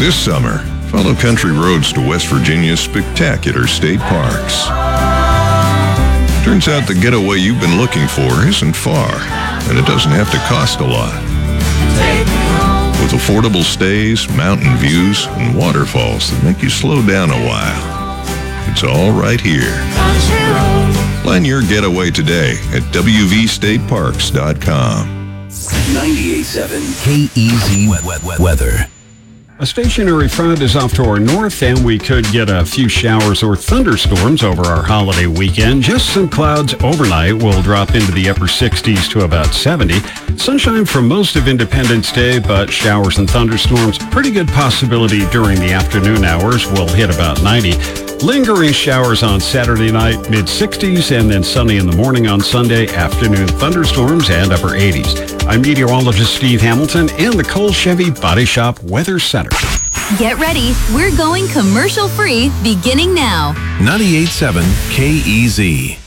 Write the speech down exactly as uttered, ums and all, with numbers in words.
This summer, follow country roads to West Virginia's spectacular state parks. Turns out the getaway you've been looking for isn't far, and it doesn't have to cost a lot. With affordable stays, mountain views, and waterfalls that make you slow down a while. It's all right here. Plan your getaway today at w v state parks dot com. ninety-eight point seven K E Z weather. A stationary front is off to our north, and we could get a few showers or thunderstorms over our holiday weekend. Just some clouds overnight will drop into the upper sixties to about seventy. Sunshine for most of Independence Day, but showers and thunderstorms, pretty good possibility during the afternoon hours, will hit about ninety. Lingering showers on Saturday night, mid-sixties, and then sunny in the morning on Sunday, afternoon thunderstorms, and upper eighties. I'm meteorologist Steve Hamilton in the Cole Chevy Body Shop Weather Center. Get ready. We're going commercial-free beginning now. ninety-eight point seven K E Z.